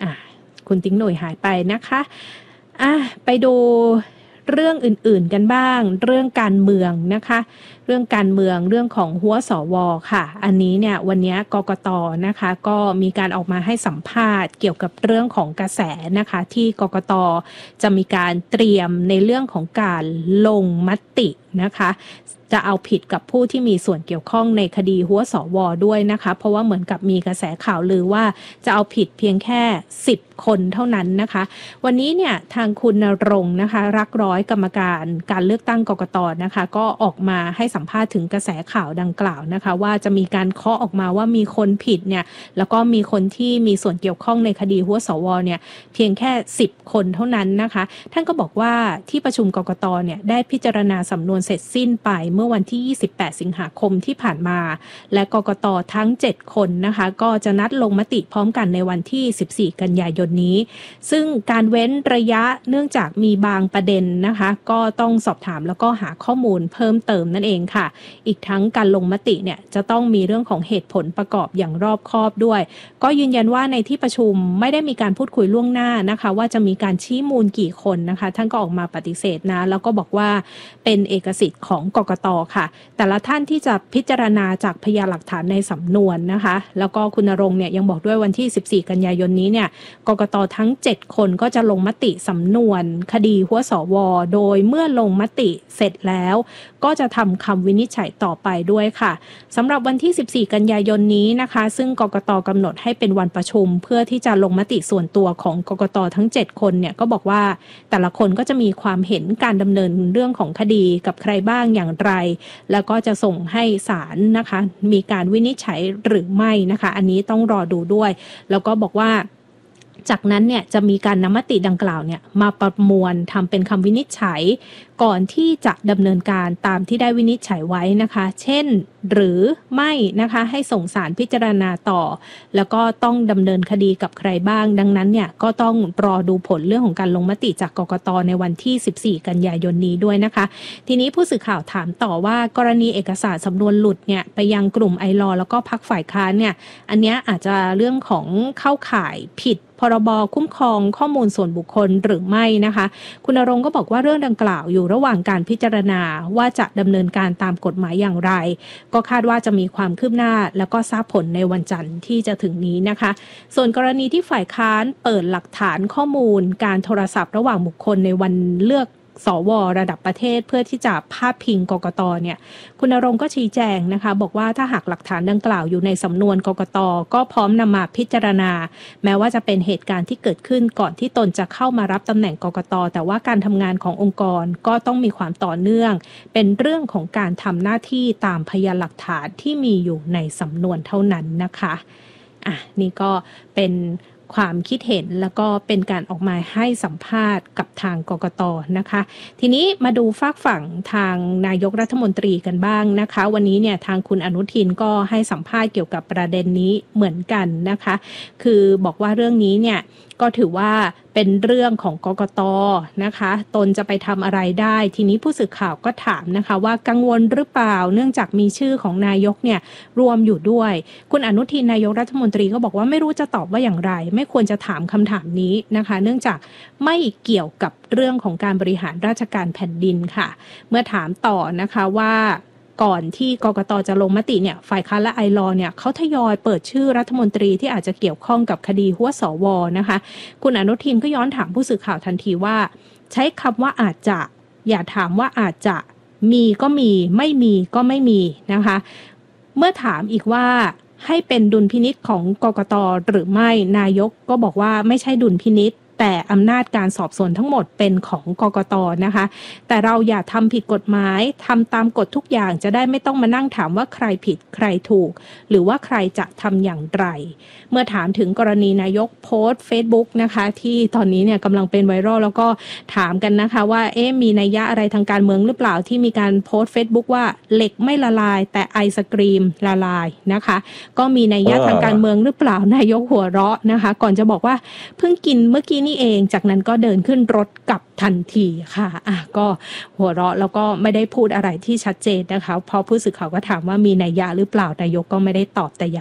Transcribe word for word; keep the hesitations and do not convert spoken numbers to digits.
อ่ะคุณติ๊งหน่วยหายไปนะคะอ่ะไปดูเรื่องอื่นๆกันบ้างเรื่องการเมืองนะคะเรื่องการเมืองเรื่องของหัวสวค่ะอันนี้เนี่ยวันนี้กกต.นะคะก็มีการออกมาให้สัมภาษณ์เกี่ยวกับเรื่องของกระแสนะคะที่กกต.จะมีการเตรียมในเรื่องของการลงมตินะคะจะเอาผิดกับผู้ที่มีส่วนเกี่ยวข้องในคดีหัวสวด้วยนะคะเพราะว่าเหมือนกับมีกระแสข่าวลือว่าจะเอาผิดเพียงแค่สิบคนเท่านั้นนะคะวันนี้เนี่ยทางคุณณรงค์นะคะรักร้อยกรรมการการเลือกตั้งกกต.นะคะก็ออกมาให้สัมภาษณ์ถึงกระแสข่าวดังกล่าวนะคะว่าจะมีการเคาะออกมาว่ามีคนผิดเนี่ยแล้วก็มีคนที่มีส่วนเกี่ยวข้องในคดีหัวสวเนี่ยเพียงแค่สิบคนเท่านั้นนะคะท่านก็บอกว่าที่ประชุมกกต.เนี่ยได้พิจารณาสำนวนเสร็จสิ้นไปเมื่อวันที่ยี่สิบแปดสิงหาคมที่ผ่านมาและกกต.ทั้งเจ็ดคนนะคะก็จะนัดลงมติพร้อมกันในวันที่สิบสี่กันยายนนี้ซึ่งการเว้นระยะเนื่องจากมีบางประเด็นนะคะก็ต้องสอบถามแล้วก็หาข้อมูลเพิ่มเติมนั่นเองค่ะอีกทั้งการลงมติเนี่ยจะต้องมีเรื่องของเหตุผลประกอบอย่างรอบคอบด้วยก็ยืนยันว่าในที่ประชุมไม่ได้มีการพูดคุยล่วงหน้านะคะว่าจะมีการชี้มูลกี่คนนะคะท่านก็ออกมาปฏิเสธนะแล้วก็บอกว่าเป็นเอกสิทธิ์ของกกต.ค่ะแต่ละท่านที่จะพิจารณาจากพยานหลักฐานในสำนวนนะคะแล้วก็คุณณรงค์เนี่ยยังบอกด้วยวันที่สิบสี่กันยายนนี้เนี่ยกกต.ทั้งเจ็ดคนก็จะลงมติสำนวนคดีหัวสวโดยเมื่อลงมติเสร็จแล้วก็จะทำคำวินิจฉัยต่อไปด้วยค่ะสำหรับวันที่สิบสี่กันยายนนี้นะคะซึ่งกกต.กำหนดให้เป็นวันประชุมเพื่อที่จะลงมติส่วนตัวของกกต.ทั้งเจ็ดคนเนี่ยก็บอกว่าแต่ละคนก็จะมีความเห็นการดำเนินเรื่องของคดีกับใครบ้างอย่างไรแล้วก็จะส่งให้ศาลนะคะมีการวินิจฉัยหรือไม่นะคะอันนี้ต้องรอดูด้วยแล้วก็บอกว่าจากนั้นเนี่ยจะมีการนำมติดังกล่าวเนี่ยมาประมวลทำเป็นคำวินิจฉัยก่อนที่จะดำเนินการตามที่ได้วินิจฉัยไว้นะคะเช่นหรือไม่นะคะให้ส่งศาลพิจารณาต่อแล้วก็ต้องดำเนินคดีกับใครบ้างดังนั้นเนี่ยก็ต้องรอดูผลเรื่องของการลงมติจากกกต.ในวันที่สิบสี่กันยายนนี้ด้วยนะคะทีนี้ผู้สื่อข่าวถามต่อว่ากรณีเอกสารสำนวนหลุดเนี่ยไปยังกลุ่มไอลอแล้วก็พรรคฝ่ายค้านเนี่ยอันเนี้ยอาจจะเรื่องของเข้าข่ายผิดพรบคุ้มครองข้อมูลส่วนบุคคลหรือไม่นะคะคุณณรงค์ก็บอกว่าเรื่องดังกล่าวอยู่ระหว่างการพิจารณาว่าจะดำเนินการตามกฎหมายอย่างไรก็คาดว่าจะมีความคืบหน้าแล้วก็ทราบผลในวันจันทร์ที่จะถึงนี้นะคะส่วนกรณีที่ฝ่ายค้านเปิดหลักฐานข้อมูลการโทรศัพท์ระหว่างบุคคลในวันเลือกสวระดับประเทศเพื่อที่จะพาดพิงกกต.เนี่ยคุณณรงค์ก็ชี้แจงนะคะบอกว่าถ้าหากหลักฐานดังกล่าวอยู่ในสำนวนกกต.ก็พร้อมนำมาพิจารณาแม้ว่าจะเป็นเหตุการณ์ที่เกิดขึ้นก่อนที่ตนจะเข้ามารับตำแหน่งกกต.แต่ว่าการทำงานขององค์กรก็ต้องมีความต่อเนื่องเป็นเรื่องของการทำหน้าที่ตามพยานหลักฐานที่มีอยู่ในสำนวนเท่านั้นนะคะอ่ะนี่ก็เป็นความคิดเห็นแล้วก็เป็นการออกมาให้สัมภาษณ์กับทางกกต.นะคะทีนี้มาดูฝากฝั่งทางนายกรัฐมนตรีกันบ้างนะคะวันนี้เนี่ยทางคุณอนุทินก็ให้สัมภาษณ์เกี่ยวกับประเด็นนี้เหมือนกันนะคะคือบอกว่าเรื่องนี้เนี่ยก็ถือว่าเป็นเรื่องของกกต.นะคะตนจะไปทำอะไรได้ทีนี้ผู้สื่อข่าวก็ถามนะคะว่ากังวลหรือเปล่าเนื่องจากมีชื่อของนายกเนี่ยรวมอยู่ด้วยคุณอนุทินนายกรัฐมนตรีก็บอกว่าไม่รู้จะตอบว่าอย่างไรไม่ควรจะถามคำถามนี้นะคะเนื่องจากไม่เกี่ยวกับเรื่องของการบริหารราชการแผ่นดินค่ะเมื่อถามต่อนะคะว่าก่อนที่กกต.จะลงมติเนี่ยฝ่ายค้านและไอลอเนี่ยเขาทยอยเปิดชื่อรัฐมนตรีที่อาจจะเกี่ยวข้องกับคดีหัวสวนะคะคุณอนุทินก็ย้อนถามผู้สื่อข่าวทันทีว่าใช้คำว่าอาจจะอย่าถามว่าอาจจะมีก็มีไม่มีก็ไม่มีนะคะเมื่อถามอีกว่าให้เป็นดุลพินิจของกกต.หรือไม่นายกก็บอกว่าไม่ใช่ดุลพินิจแต่อำนาจการสอบสวนทั้งหมดเป็นของกกต.นะคะแต่เราอย่าทำผิดกฎหมายทำตามกฎทุกอย่างจะได้ไม่ต้องมานั่งถามว่าใครผิดใครถูกหรือว่าใครจะทำอย่างไรเมื่อถามถึงกรณีนายกโพสต์ Facebook นะคะที่ตอนนี้เนี่ยกำลังเป็นไวรัลแล้วก็ถามกันนะคะว่าเอ๊ะมีนัยยะอะไรทางการเมืองหรือเปล่าที่มีการโพสต์ Facebook ว่าเหล็กไม่ละลายแต่ไอศกรีมละลายนะคะก็มีนัยยะทางการเมืองหรือเปล่านายกหัวเราะนะคะก่อนจะบอกว่าเพิ่งกินเมื่อกี้นี่เองจากนั้นก็เดินขึ้นรถกลับทันทีค่ะอ่ะก็หัวเราะแล้วก็ไม่ได้พูดอะไรที่ชัดเจนนะคะพอผู้สื่อข่าวก็ถามว่ามีนัยยะหรือเปล่านายกก็ไม่ได้ตอบแต่อย่าง